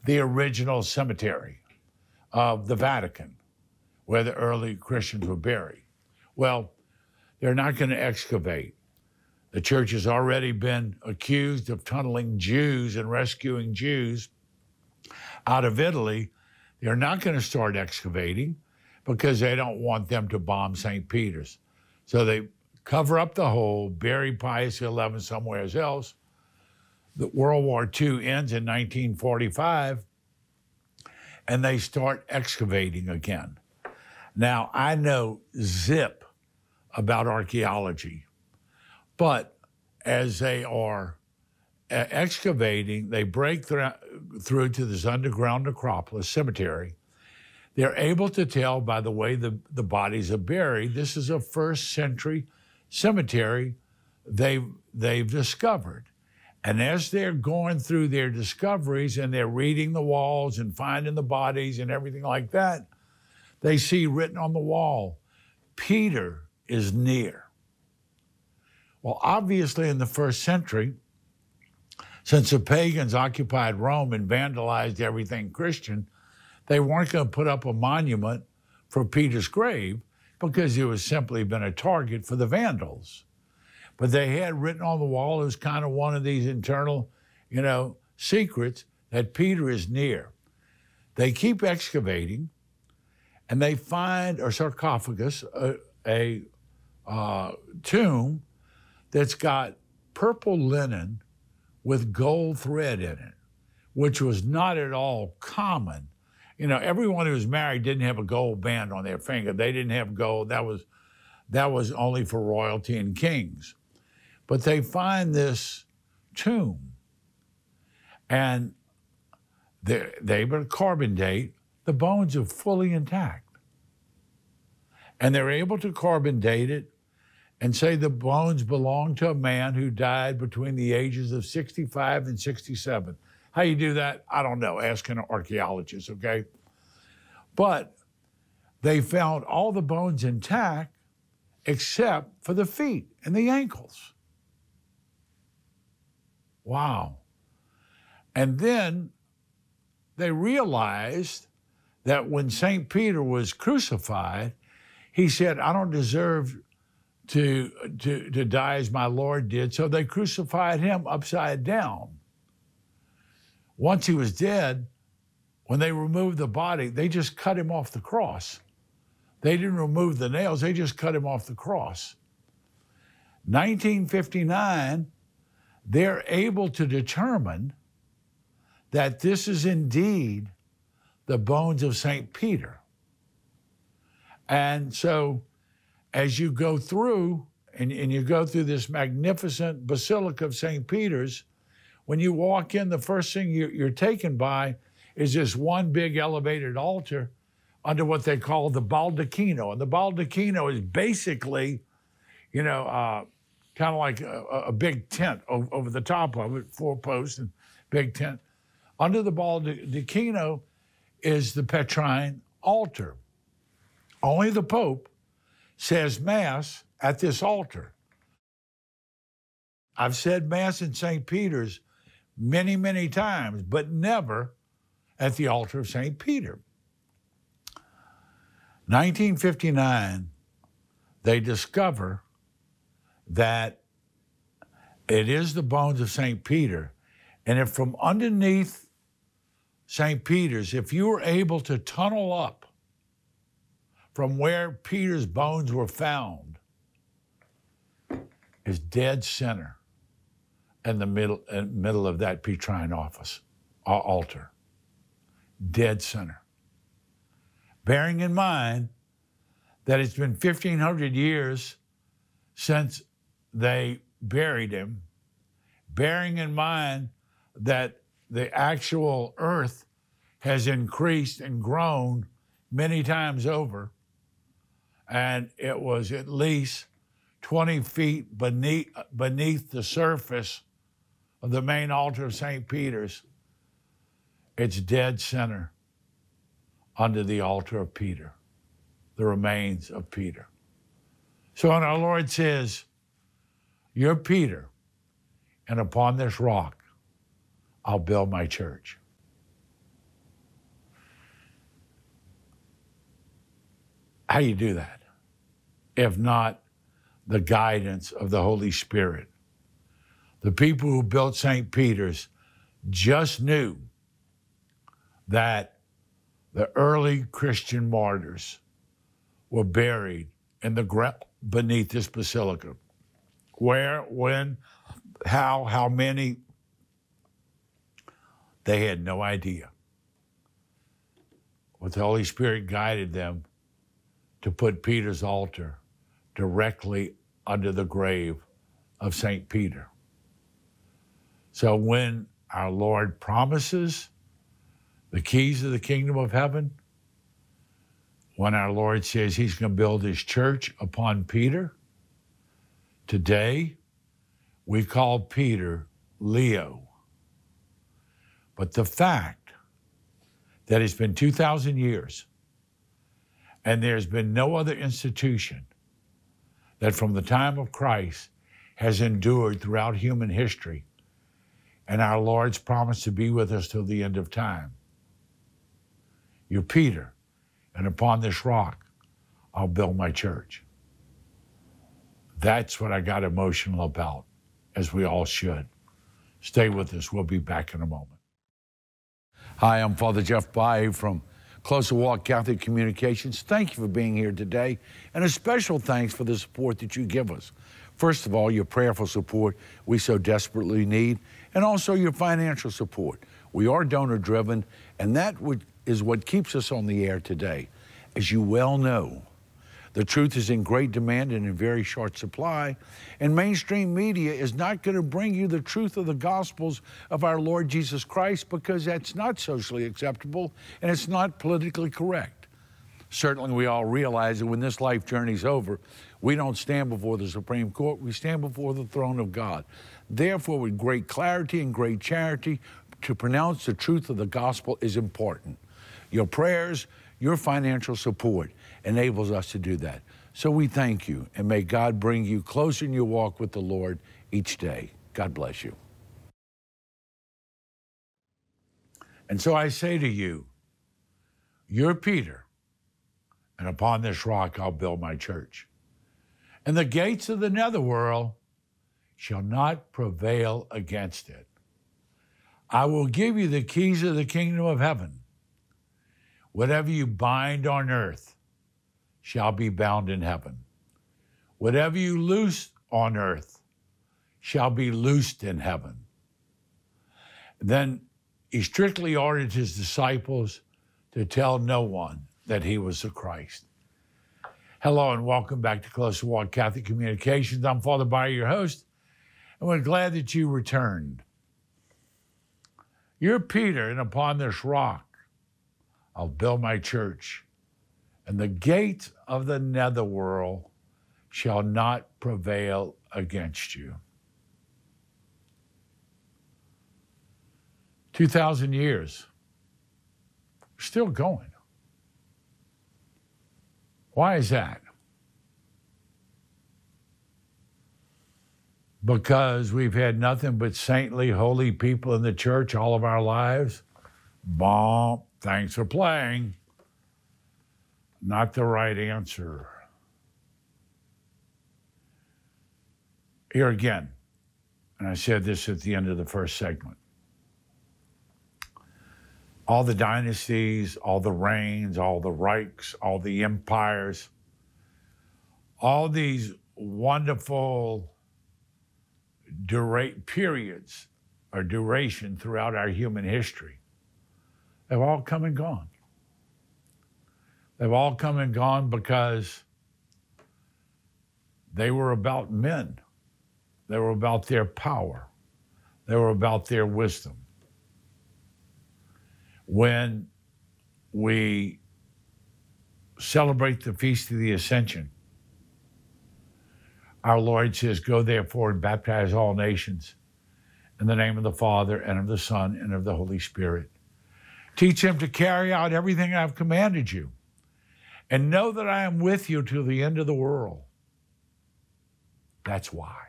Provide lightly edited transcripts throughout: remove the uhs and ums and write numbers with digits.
the original cemetery of the Vatican, where the early Christians were buried. Well, they're not going to excavate. The church has already been accused of tunneling Jews and rescuing Jews out of Italy. They're not going to start excavating because they don't want them to bomb St. Peter's. So they cover up the hole, bury Pius XI somewhere else. The World War II ends in 1945, and they start excavating again. Now, I know zip about archaeology, but as they are excavating, they break through to this underground necropolis cemetery. They're able to tell by the way the bodies are buried, this is a first century cemetery they've discovered. And as they're going through their discoveries and they're reading the walls and finding the bodies and everything like that, they see written on the wall, Peter is near. Well, obviously in the first century, since the pagans occupied Rome and vandalized everything Christian, they weren't going to put up a monument for Peter's grave because it was simply been a target for the Vandals. But they had written on the wall, it was kind of one of these internal, secrets, that Peter is near. They keep excavating, and they find a sarcophagus, a tomb that's got purple linen with gold thread in it, which was not at all common. Everyone who was married didn't have a gold band on their finger. They didn't have gold. That was only for royalty and kings. But they find this tomb, and they able to carbon date. The bones are fully intact. And they're able to carbon date it and say the bones belong to a man who died between the ages of 65 and 67. How you do that, I don't know. Ask an archaeologist, okay? But they found all the bones intact except for the feet and the ankles. Wow. And then they realized that when St. Peter was crucified, he said, I don't deserve to die as my Lord did. So they crucified him upside down. Once he was dead, when they removed the body, they just cut him off the cross. They didn't remove the nails, they just cut him off the cross. 1959, they're able to determine that this is indeed the bones of St. Peter. And so as you go through, and you go through this magnificent Basilica of St. Peter's, when you walk in, the first thing you're taken by is this one big elevated altar under what they call the baldacchino. And the baldacchino is basically, kind of like a big tent over the top of it, 4 posts and big tent. Under the baldacchino is the Petrine altar. Only the Pope says Mass at this altar. I've said Mass in St. Peter's many, many times, but never at the altar of St. Peter. 1959, they discover that it is the bones of St. Peter. And if from underneath St. Peter's, if you were able to tunnel up from where Peter's bones were found, is dead center in the middle of that Petrine altar. Dead center. Bearing in mind that it's been 1,500 years since they buried him, bearing in mind that the actual earth has increased and grown many times over, and it was at least 20 feet beneath the surface of the main altar of St. Peter's. It's dead center under the altar of Peter, the remains of Peter. So when our Lord says, you're Peter, and upon this rock, I'll build my church. How do you do that? If not the guidance of the Holy Spirit. The people who built St. Peter's just knew that the early Christian martyrs were buried in the ground beneath this basilica. Where, when, how many, they had no idea. But the Holy Spirit guided them to put Peter's altar directly under the grave of St. Peter. So when our Lord promises the keys of the kingdom of heaven, when our Lord says he's going to build his church upon Peter, today we call Peter Leo. But the fact that it's been 2,000 years and there's been no other institution that from the time of Christ has endured throughout human history, and our Lord's promised to be with us till the end of time. You're Peter, and upon this rock, I'll build my church. That's what I got emotional about, as we all should. Stay with us. We'll be back in a moment. Hi, I'm Father Jeff Bae from Closer Walk Catholic Communications. Thank you for being here today, and a special thanks for the support that you give us. First of all, your prayerful support we so desperately need, and also your financial support. We are donor-driven, and that is what keeps us on the air today. As you well know, the truth is in great demand and in very short supply, and mainstream media is not going to bring you the truth of the Gospels of our Lord Jesus Christ, because that's not socially acceptable and it's not politically correct. Certainly we all realize that when this life journey's over, we don't stand before the Supreme Court, we stand before the throne of God. Therefore, with great clarity and great charity, to pronounce the truth of the gospel is important. Your prayers, your financial support enables us to do that. So we thank you, and may God bring you closer in your walk with the Lord each day. God bless you. And so I say to you, you're Peter, and upon this rock I'll build my church. And the gates of the netherworld shall not prevail against it. I will give you the keys of the kingdom of heaven. Whatever you bind on earth shall be bound in heaven. Whatever you loose on earth shall be loosed in heaven. Then he strictly ordered his disciples to tell no one that he was the Christ. Hello and welcome back to Closer Walk Catholic Communications. I'm Father Bae, your host, and we're glad that you returned. You're Peter, and upon this rock I'll build my church, and the gates of the netherworld shall not prevail against you. 2,000 years, still going. Why is that? Because we've had nothing but saintly, holy people in the church all of our lives? Bon, thanks for playing. Not the right answer. Here again, and I said this at the end of the first segment, all the dynasties, all the reigns, all the Reichs, all the empires, all these wonderful periods or duration throughout our human history, they've all come and gone. They've all come and gone because they were about men. They were about their power. They were about their wisdom. When we celebrate the Feast of the Ascension, our Lord says, "Go therefore and baptize all nations in the name of the Father and of the Son and of the Holy Spirit. Teach them to carry out everything I've commanded you, and know that I am with you till the end of the world." That's why.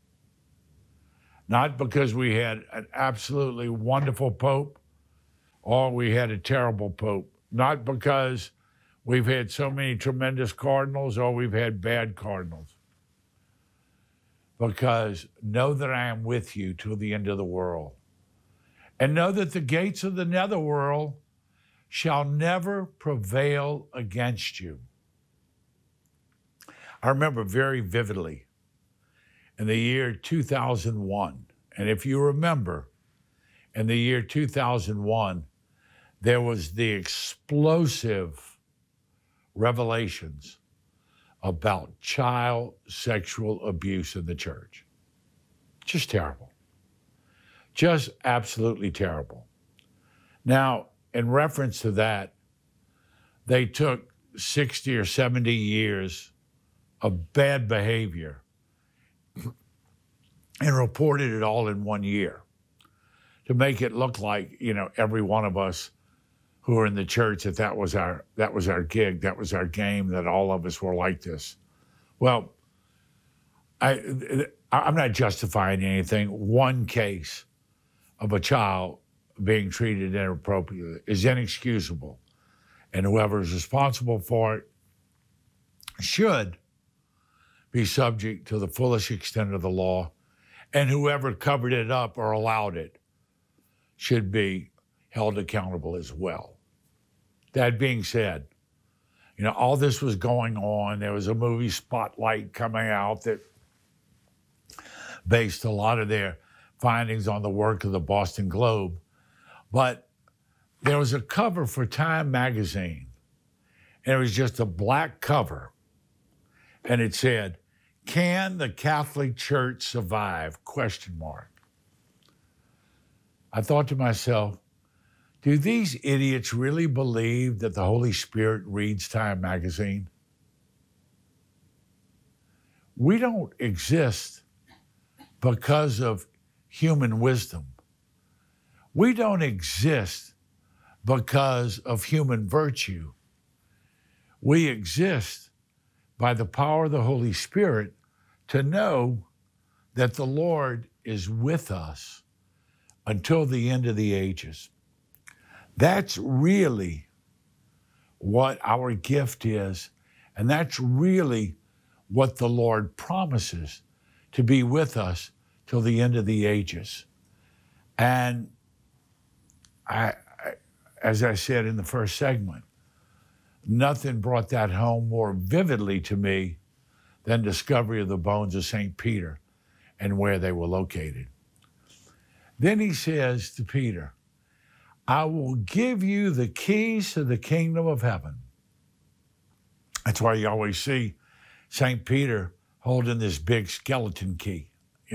Not because we had an absolutely wonderful Pope or we had a terrible Pope. Not because we've had so many tremendous cardinals or we've had bad cardinals. Because know that I am with you till the end of the world. And know that the gates of the netherworld shall never prevail against you. I remember very vividly in the year 2001, and if you remember, in the year 2001, there was the explosive revelations about child sexual abuse in the church. Just terrible. Just absolutely terrible. Now, in reference to that, they took 60 or 70 years of bad behavior and reported it all in 1 year to make it look like, every one of us who are in the church, that was our gig, that was our game, that all of us were like this. Well, I'm not justifying anything. One case of a child being treated inappropriately is inexcusable, and whoever is responsible for it should be subject to the fullest extent of the law, and whoever covered it up or allowed it should be held accountable as well. That being said, all this was going on. There was a movie Spotlight coming out that based a lot of their findings on the work of the Boston Globe. But there was a cover for Time magazine, and it was just a black cover. And it said, "Can the Catholic Church survive?" ? I thought to myself, do these idiots really believe that the Holy Spirit reads Time magazine? We don't exist because of human wisdom. We don't exist because of human virtue. We exist by the power of the Holy Spirit to know that the Lord is with us until the end of the ages. That's really what our gift is, and that's really what the Lord promises, to be with us till the end of the ages. And as I said in the first segment, nothing brought that home more vividly to me than discovery of the bones of St. Peter and where they were located. Then he says to Peter, "I will give you the keys to the kingdom of heaven." That's why you always see St. Peter holding this big skeleton key,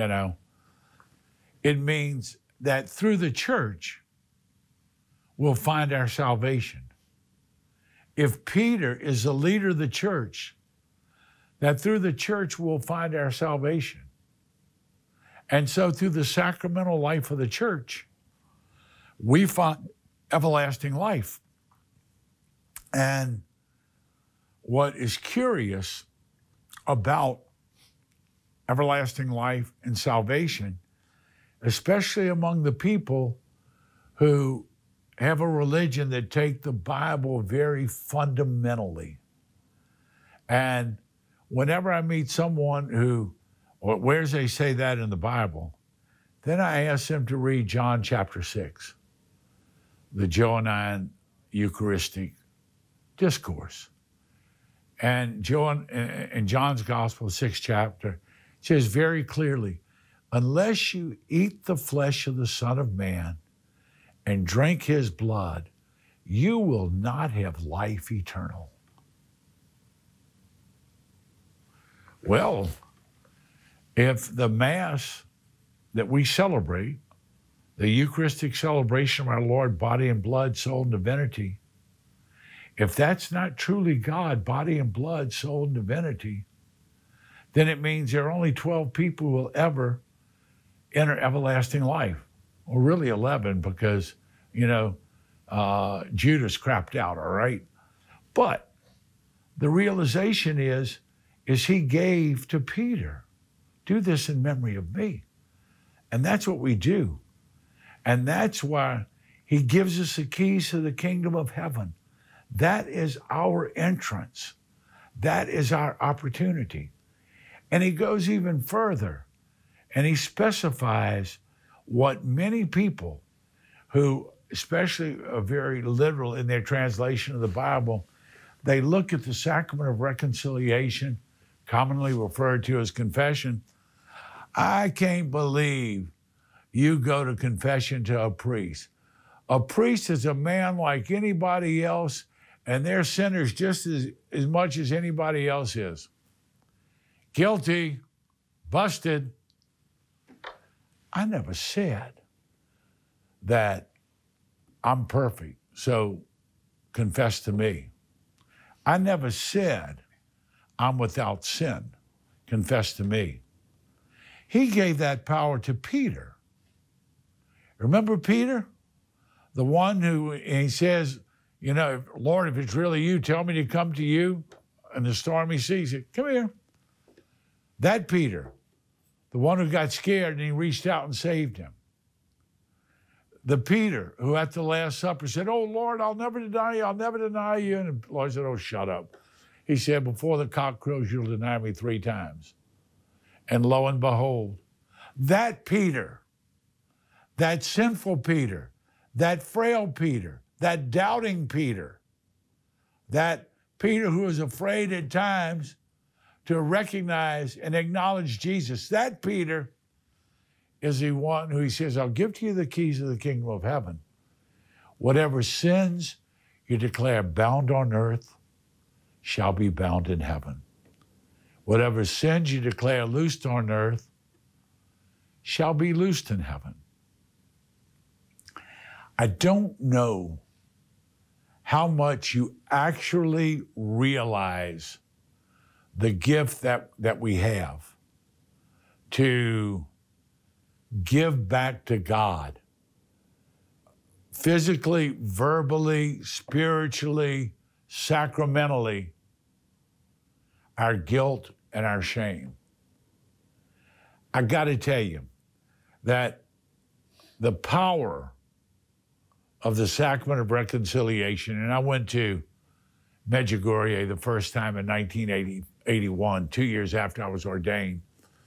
It means that through the church, we'll find our salvation. If Peter is the leader of the church, that through the church we'll find our salvation. And so through the sacramental life of the church, we find everlasting life. And what is curious about everlasting life and salvation, especially among the people who have a religion that take the Bible very fundamentally. And whenever I meet someone who, where does they say that in the Bible? Then I ask them to read John chapter 6, the Johannine Eucharistic discourse. And in John's Gospel, 6th chapter, says very clearly, unless you eat the flesh of the Son of Man and drink his blood, you will not have life eternal. Well, if the Mass that we celebrate, the Eucharistic celebration of our Lord, body and blood, soul and divinity, if that's not truly God, body and blood, soul and divinity, then it means there are only 12 people who will ever enter everlasting life. Well, really 11 because, Judas crapped out, all right? But the realization is he gave to Peter, do this in memory of me. And that's what we do. And that's why he gives us the keys to the kingdom of heaven. That is our entrance. That is our opportunity. And he goes even further, and he specifies what many people who, especially are very literal in their translation of the Bible, they look at the sacrament of reconciliation, commonly referred to as confession. I can't believe you go to confession to a priest. A priest is a man like anybody else, and they're sinners just as much as anybody else is. Guilty, busted. I never said that I'm perfect, so confess to me. I never said I'm without sin, confess to me. He gave that power to Peter. Remember Peter? The one who, he says, you know, Lord, if it's really you, tell me to come to you in the stormy seas. He said, come here. That Peter, the one who got scared and he reached out and saved him. The Peter who at the Last Supper said, oh, Lord, I'll never deny you, I'll never deny you. And the Lord said, oh, shut up. He said, before the cock crows, you'll deny me 3 times. And lo and behold, that Peter, that sinful Peter, that frail Peter, that doubting Peter, that Peter who was afraid at times to recognize and acknowledge Jesus, that Peter is the one who he says, I'll give to you the keys of the kingdom of heaven. Whatever sins you declare bound on earth shall be bound in heaven. Whatever sins you declare loosed on earth shall be loosed in heaven. I don't know how much you actually realize the gift that we have to give back to God, physically, verbally, spiritually, sacramentally, our guilt and our shame. I got to tell you that the power of the sacrament of reconciliation, and I went to Medjugorje the first time in 1981, 2 years after I was ordained.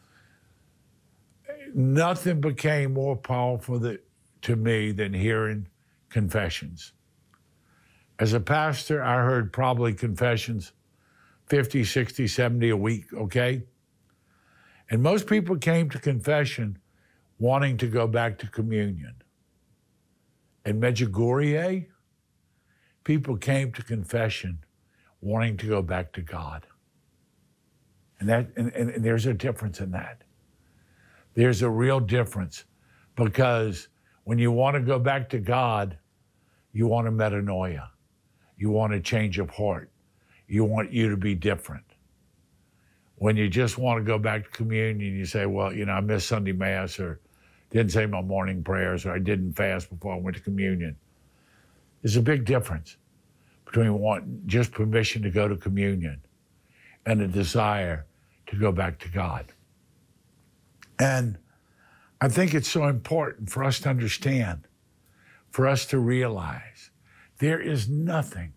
Nothing became more powerful to me than hearing confessions. As a pastor, I heard probably confessions 50, 60, 70 a week, okay? And most people came to confession wanting to go back to communion. In Medjugorje, people came to confession wanting to go back to God. And there's a difference in that. There's a real difference, because when you want to go back to God, you want a metanoia. You want a change of heart. You want you to be different. When you just want to go back to communion, you say, well, you know, I missed Sunday Mass, or didn't say my morning prayers, or I didn't fast before I went to communion. There's a big difference between wanting just permission to go to communion and a desire to go back to God. And I think it's so important for us to understand, for us to realize there is nothing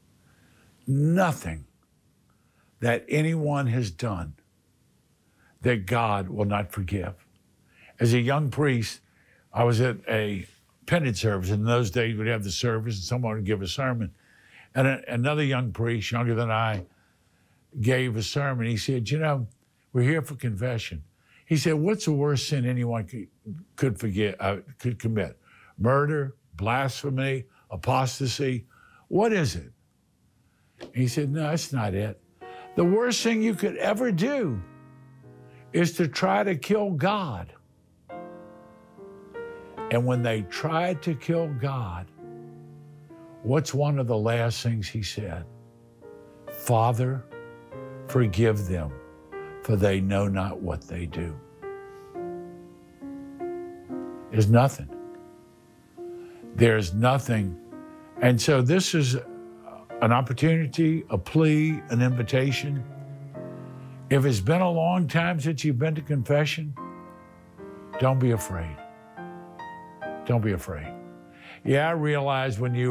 that anyone has done that God will not forgive. As a young priest, I was at a penance service. In those days, we'd have the service and someone would give a sermon. And another young priest, younger than I, gave a sermon. He said, you know, we're here for confession. He said, what's the worst sin anyone could commit? Murder, blasphemy, apostasy? What is it? And he said, no, that's not it. The worst thing you could ever do is to try to kill God. And when they tried to kill God, what's one of the last things he said? Father, forgive them, for they know not what they do. There's nothing. There's nothing. And so this is an opportunity, a plea, an invitation. If it's been a long time since you've been to confession, don't be afraid. Don't be afraid. Yeah, I realize when you